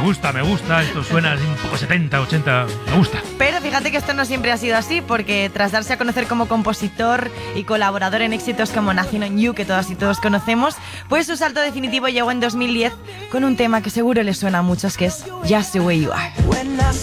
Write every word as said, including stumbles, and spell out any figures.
gusta, me gusta. Esto suena así un poco setenta, ochenta. Me gusta. Pero fíjate que esto no siempre ha sido así, porque tras darse a conocer como compositor y colaborador en éxitos como Nothing on You, que todas y todos conocemos, pues su salto definitivo llegó en dos mil diez con un tema que seguro les suena a muchos, que es Just the Way You Are.